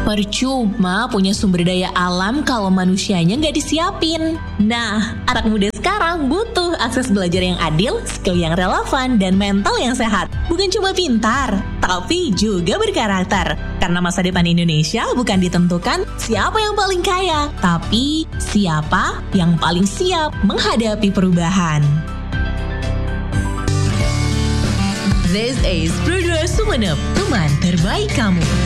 Percuma punya sumber daya alam kalau manusianya nggak disiapin. Nah, anak muda sekarang butuh akses belajar yang adil, skill yang relevan, dan mental yang sehat. Bukan cuma pintar, tapi juga berkarakter. Karena masa depan Indonesia bukan ditentukan siapa yang paling kaya, tapi siapa yang paling siap menghadapi perubahan. This is Pro2 Sumeneb, teman terbaik kamu.